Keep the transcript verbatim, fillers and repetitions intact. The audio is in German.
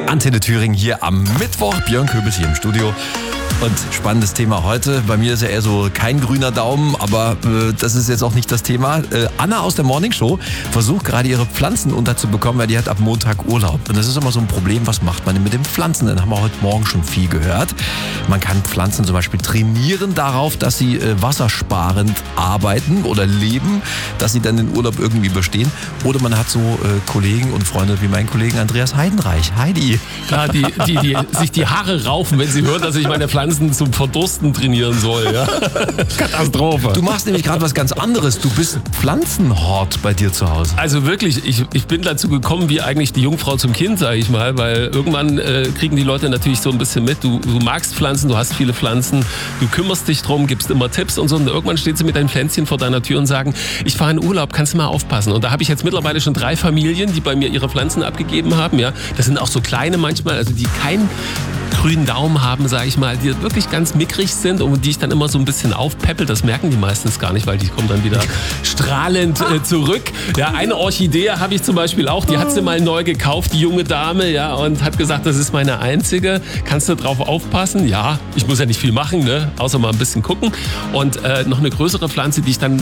Antenne Thüringen hier am Mittwoch. Björn Köbels hier im Studio. Und spannendes Thema heute. Bei mir ist ja eher so kein grüner Daumen, aber äh, das ist jetzt auch nicht das Thema. Äh, Anna aus der Morning Show versucht gerade ihre Pflanzen unterzubekommen, weil die hat ab Montag Urlaub. Und das ist immer so ein Problem, was macht man denn mit den Pflanzen? Dann haben wir heute Morgen schon viel gehört. Man kann Pflanzen zum Beispiel trainieren darauf, dass sie äh, wassersparend arbeiten oder leben, dass sie dann den Urlaub irgendwie überstehen. Oder man hat so äh, Kollegen und Freunde wie meinen Kollegen Andreas Heidenreich. Heidi. Ja, die, die, die sich die Haare raufen, wenn sie hören, dass ich meine Pflanzen zum Verdursten trainieren soll. Ja? Katastrophe. Du machst nämlich gerade was ganz anderes. Du bist Pflanzenhort bei dir zu Hause. Also wirklich, ich, ich bin dazu gekommen wie eigentlich die Jungfrau zum Kind, sage ich mal, weil irgendwann äh, kriegen die Leute natürlich so ein bisschen mit. Du, du magst Pflanzen, du hast viele Pflanzen, du kümmerst dich drum, gibst immer Tipps und so. Und irgendwann steht sie mit deinem Pflänzchen vor deiner Tür und sagen, ich fahre in Urlaub, kannst du mal aufpassen? Und da habe ich jetzt mittlerweile schon drei Familien, die bei mir ihre Pflanzen abgegeben haben. Ja, das sind auch so kleine manchmal, also die keinen grünen Daumen haben, sage ich mal, die wirklich ganz mickrig sind und die ich dann immer so ein bisschen aufpeppel. Das merken die meistens gar nicht, weil die kommen dann wieder strahlend äh, zurück. Ja, eine Orchidee habe ich zum Beispiel auch, die hat sie mal neu gekauft, die junge Dame, ja, und hat gesagt, das ist meine einzige. Kannst du drauf aufpassen? Ja, ich muss ja nicht viel machen, ne, außer mal ein bisschen gucken. Und äh, noch eine größere Pflanze, die ich dann